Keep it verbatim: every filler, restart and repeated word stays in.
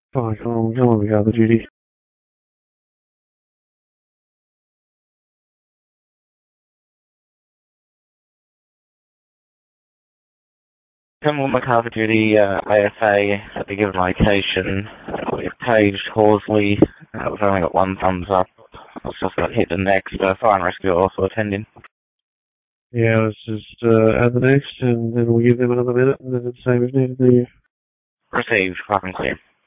Fine, how long, how long we got the duty? Pimble McCarver duty, uh, A F A at the given location. We've paged Horsley. Uh, we've only got one thumbs up. I've just got hit the next. Uh, fire and rescue are also attending. Yeah, let's just uh, add the next, and then we'll give them another minute, and then it's the same as needed. Received. Fucking clear.